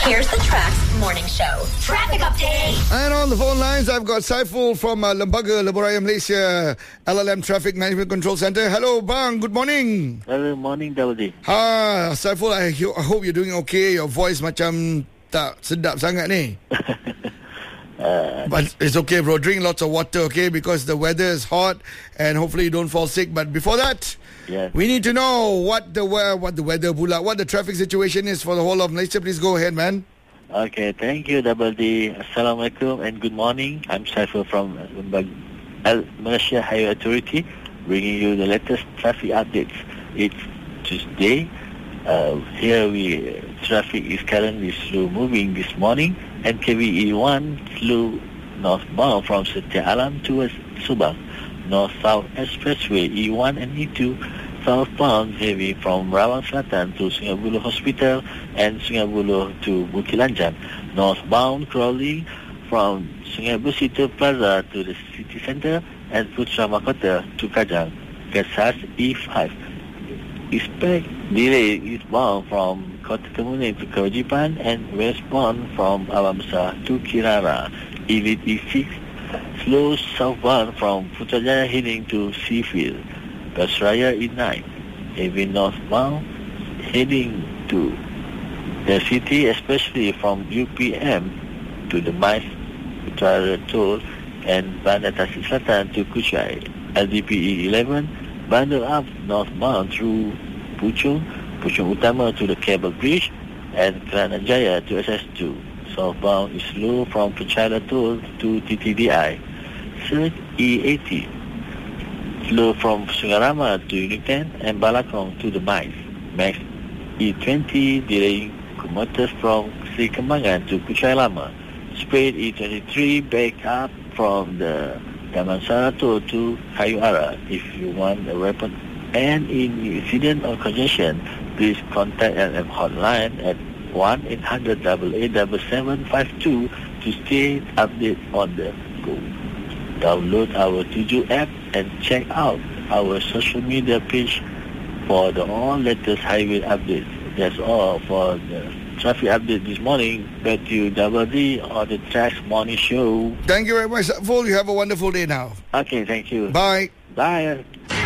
Here's the Tracks Morning Show. Traffic update. And on the phone lines, I've got Saiful from Lembaga Lebuh Malaysia LLM Traffic Management Control Center. Hello, bang. Good morning. Hello, morning, Dawdi. Saiful, I hope you're doing okay. Your voice macam tak sedap sangat ni. But it's okay, bro. Drink lots of water, okay? Because the weather is hot and hopefully you don't fall sick. But before that, Yes. we need to know what the weather pula, what the traffic situation is for the whole of Malaysia. Please go ahead, man. Okay, thank you, Dawdi. Assalamualaikum and good morning. I'm Saiful from Malaysia Highway Authority, bringing you the latest traffic updates. It's Tuesday. Traffic is currently slow moving this morning, and KVE 1 slow northbound from Setia Alam towards Subang. North-South Expressway E1 and E2 southbound heavy from Rawang Selatan to Sungai Buloh Hospital and Sungai Buloh to Bukit Lanjang. Northbound crawling from Sungai Busito Plaza to the city centre and Putra Mahkota to Kajang. Kesas E5. Expect delay eastbound from Kota Kemuning to Kewajipan and westbound from Awam Besar to Kirara. Elite E6 slow southbound from Putrajaya heading to Seafield. Pasraya E9 heavy northbound heading to the city, especially from UPM to the Mais Utara Toll and Bandar Tasik Selatan to Kuchai. LDPE 11 bundle up northbound through Puchong Utama to the Cable Bridge and Kelana Jaya to SS2. Southbound is slow from Penchala Toll to TTDI. Surge E80 slow from Sungai Rama to Unit 10 and Balakong to the Mais. Max E20 delaying commuters from Sri Kembangan to Kuchai Lama. Spread E23 back up from the Damansara Toll to Kayu Ara. If you want a weapon and in incident or congestion, please contact LM hotline at 1-800-887752 to stay updated on the go. Download our Tuju app and check out our social media page for the all latest highway updates. That's all for the traffic update this morning. Back to you, Dawdi, on the Tracks Morning Show. Thank you very much, Saiful. You have a wonderful day now. Okay, thank you. Bye. Bye.